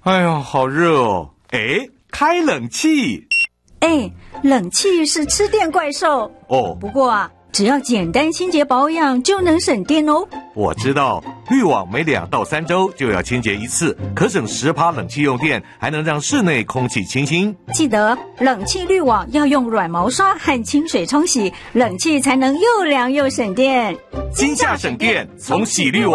哎呀，好热哦！哎，开冷气。 哎，冷气是吃电怪兽哦。 不过啊，只要简单清洁保养就能省电哦。 我知道，滤网每2到3周就要清洁一次，可省10%冷气用电，还能让室内空气清新。 记得冷气滤网要用软毛刷和清水冲洗，冷气才能又凉又省电。 今夏省电，从洗滤网